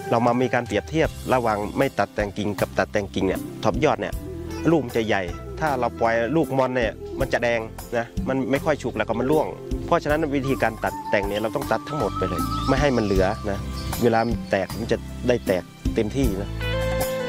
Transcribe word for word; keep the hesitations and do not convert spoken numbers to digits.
เรามามีการเปรียบเทียบระหว่างไม่ตัดแต่งกิ่งกับตัดแต่งกิ่งเนี่ยท็อปยอดเนี่ยลูกมันจะใหญ่ถ้าเราปล่อยลูกมอนเนี่ยมันจะแดงนะมันไม่ค่อยฉุกแล้วก็มันร่วงเพราะฉะนั้นวิธีการตัดแต่งเนี่ยเราต้องตัดทั้งหมดไปเลยไม่ให้มันเหลือนะเวลามันแตกมันจะได้แตกเต็มที่นะ